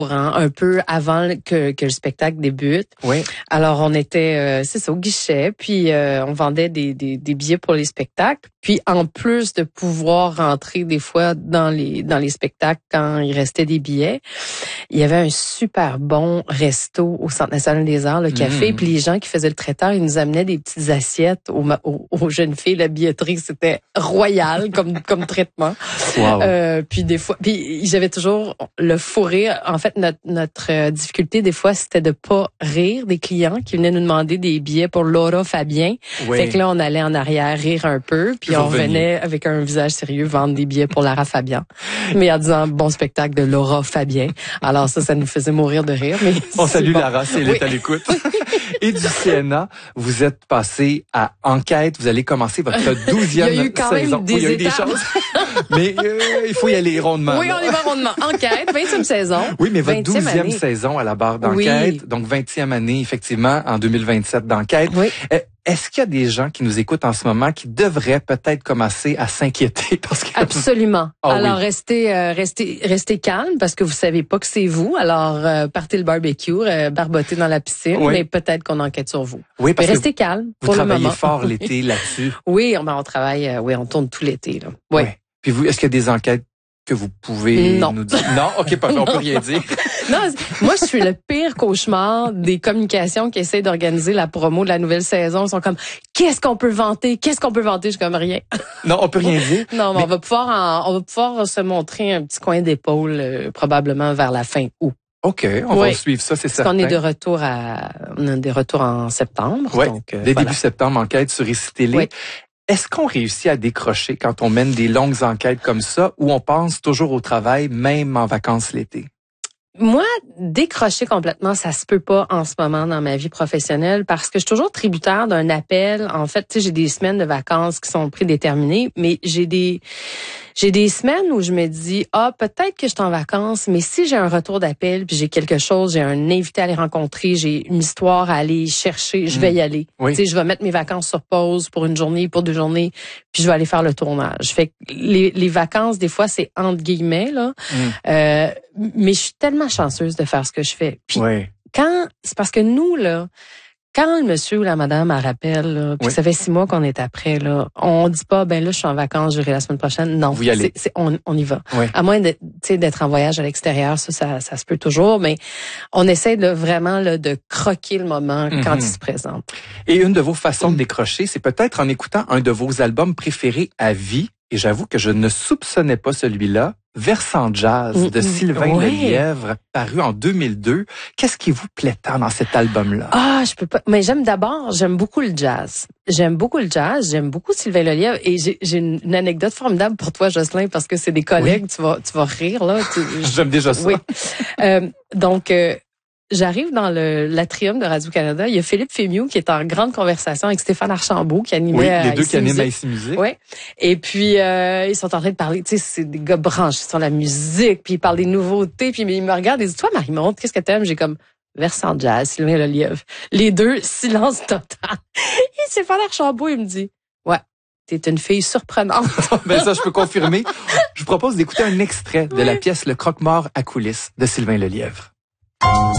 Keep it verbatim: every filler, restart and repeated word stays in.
Hein, un peu avant que, que le spectacle débute. Oui. Alors on était, euh, c'est ça, au guichet, puis euh, on vendait des, des, des billets pour les spectacles. Puis en plus de pouvoir rentrer des fois dans les dans les spectacles quand il restait des billets, il y avait un super bon resto au Centre national des arts, le café. Mmh. Puis les gens qui faisaient le traiteur, ils nous amenaient des petites assiettes aux, aux, aux jeunes filles. La billetterie, c'était royal comme comme traitement. Wow. Euh, puis des fois, puis j'avais toujours le fou rire. En fait, notre notre euh, difficulté des fois, c'était de pas rire des clients qui venaient nous demander des billets pour Laura Fabien. Oui. Fait que là, on allait en arrière rire un peu, puis on revenait avec un visage sérieux vendre des billets pour Lara Fabian. Mais en disant bon spectacle de Laura Fabien. Alors ça, ça nous faisait mourir de rire. Mais on salue bon. Lara, si elle oui. est à l'écoute. Et du C N A, vous êtes passé à Enquête. Vous allez commencer votre douzième saison. Il y a eu quand saison. même des oui, il y a eu étapes. des choses. Mais euh, il faut y aller rondement. Oui, là. on y va rondement. Enquête, vingtième saison. Oui, mais votre douzième année. saison à la barre d'Enquête. Oui. Donc vingtième année, effectivement, en deux mille vingt-sept d'Enquête. Oui. Euh, Est-ce qu'il y a des gens qui nous écoutent en ce moment qui devraient peut-être commencer à s'inquiéter parce que absolument. Oh, alors oui. restez euh, restez restez calme parce que vous savez pas que c'est vous. Alors euh, partez le barbecue, euh, barbotez dans la piscine, oui. mais peut-être qu'on enquête sur vous. Oui, parce mais que restez calme vous pour le travaillez moment. fort l'été là-dessus. Oui, on, ben, on travaille euh, oui, on tourne tout l'été là. Oui. Ouais. Puis vous, est-ce qu'il y a des enquêtes que vous pouvez non. nous dire? Non, OK, parfait, on peut rien dire. Non, moi, je suis le pire cauchemar des communications qui essaient d'organiser la promo de la nouvelle saison. Ils sont comme, qu'est-ce qu'on peut vanter? Qu'est-ce qu'on peut vanter? Je suis comme rien. Non, on peut rien dire. Non, mais, mais on va pouvoir en, on va pouvoir se montrer un petit coin d'épaule, euh, probablement vers la fin août. OK, on oui. va suivre ça, c'est certain. Parce qu'on est de retour à, on a des retours en septembre. Oui, donc, euh, dès voilà. début septembre, Enquête sur Ici Télé. Oui. Est-ce qu'on réussit à décrocher quand on mène des longues enquêtes comme ça ou on pense toujours au travail, même en vacances l'été? Moi, décrocher complètement, ça se peut pas en ce moment dans ma vie professionnelle parce que je suis toujours tributaire d'un appel. En fait, tu sais, j'ai des semaines de vacances qui sont prédéterminées, mais j'ai des j'ai des semaines où je me dis ah peut-être que je suis en vacances, mais si j'ai un retour d'appel puis j'ai quelque chose, j'ai un invité à aller rencontrer, j'ai une histoire à aller chercher, je vais y aller. Oui. Tu sais, je vais mettre mes vacances sur pause pour une journée, pour deux journées, puis je vais aller faire le tournage. Fait que les les vacances des fois c'est entre guillemets là, mm. euh, mais je suis tellement chanceuse de faire ce que je fais. Puis oui. quand c'est parce que nous là, quand le monsieur ou la madame elle rappelle, là, puis oui. ça fait six mois qu'on est après là, on dit pas ben là je suis en vacances, j'irai la semaine prochaine. Non, vous y allez. C'est, c'est, on, on y va. Oui. À moins de, d'être en voyage à l'extérieur, ça, ça, ça se peut toujours, mais on essaie de vraiment là, de croquer le moment mm-hmm. quand il se présente. Et une de vos façons mm. de décrocher, c'est peut-être en écoutant un de vos albums préférés à vie. Et j'avoue que je ne soupçonnais pas celui-là. Versant Jazz de mmh, Sylvain ouais. Lelièvre, paru en deux mille deux. Qu'est-ce qui vous plaît tant dans cet album-là? Ah, je peux pas. Mais j'aime d'abord, j'aime beaucoup le jazz. J'aime beaucoup le jazz, j'aime beaucoup Sylvain Lelièvre. Et j'ai, j'ai une anecdote formidable pour toi, Jocelyn, parce que c'est des collègues, oui. tu vas, tu vas rire, là. Tu, j'aime déjà ça. Oui. euh, donc, euh, j'arrive dans le l'atrium de Radio-Canada. Il y a Philippe Fémieux qui est en grande conversation avec Stéphane Archambault qui animait oui, à les deux Ici qui animent Musique. à Ici Musique. Ouais. Et puis euh, ils sont en train de parler. Tu sais, c'est des gars branchés sur la musique. Puis ils parlent des nouveautés. Puis ils me regardent et disent toi Marie-Montre, qu'est-ce que t'aimes? J'ai comme Versant Jazz, Sylvain Lelièvre. Les deux, silence total. Et Stéphane Archambault, il me dit ouais. T'es une fille surprenante. Ben ça, je peux confirmer. Je vous propose d'écouter un extrait de oui. la pièce Le Croque-Mort à coulisses de Sylvain Lelièvre.